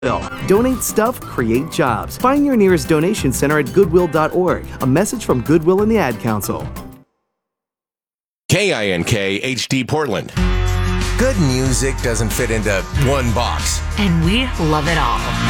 Donate stuff, create jobs. Find your nearest donation center at goodwill.org. A message from Goodwill and the Ad Council. KINK HD Portland. Good music doesn't fit into one box. And we love it all.